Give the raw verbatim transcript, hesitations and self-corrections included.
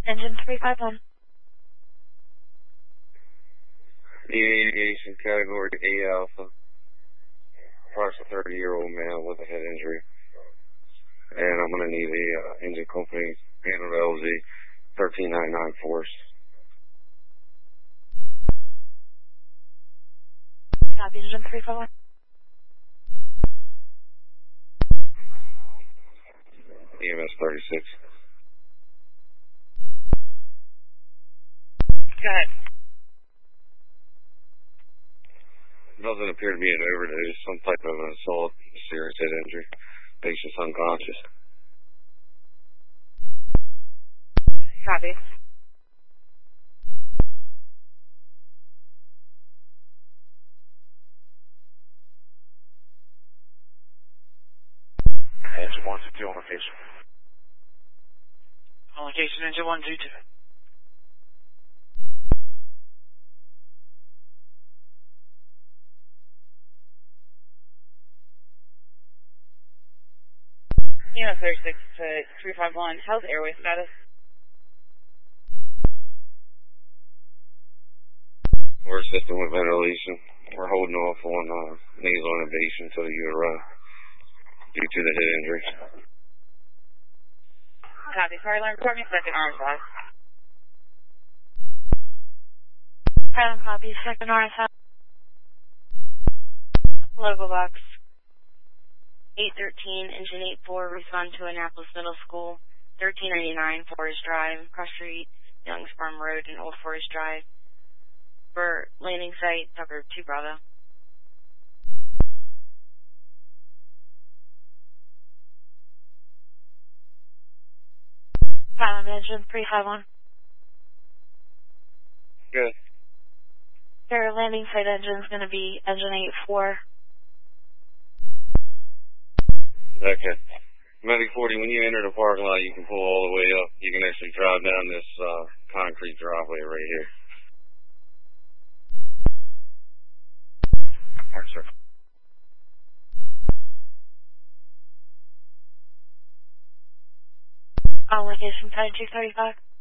Engine three five one. Aviation category A Alpha. Approximately thirty year old male with a head injury. And I'm going to need a uh, engine company handled L Z thirteen ninety-nine force. Copy, engine three five one. E M S thirty-six. Go ahead. Doesn't appear to be an overdose, some type of an assault, serious head injury. Patient's unconscious. Copy. Engine one two two on location. On location, engine one two two. E M S thirty-six to three five one. How's airway status? We're assisting with ventilation. We're holding off on uh, nasal intubation until you arrive due to the head injury. Copy. Sorry, learn. Report me second arm size. Silent copy, second R S I. Logo box. eight thirteen, engine eight four, respond to Annapolis Middle School. thirteen ninety-nine, Forest Drive, Cross Street, Youngs Farm Road, and Old Forest Drive. For landing site, Tucker two Bravo. Silent engine three five one. Good. Their landing site engine is going to be engine eight four. Okay. Medic forty, when you enter the parking lot, you can pull all the way up. You can actually drive down this uh, concrete driveway right here. All right, sir. On location, side two thirty-five.